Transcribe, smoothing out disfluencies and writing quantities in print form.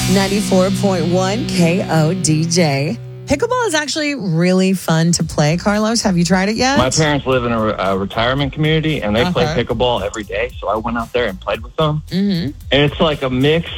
94.1 KODJ. Pickleball is actually really fun to play, Carlos. Have you tried it yet? My parents live in a retirement community, and they play pickleball every day. So I went out there and played with them. Mm-hmm. And it's like a mix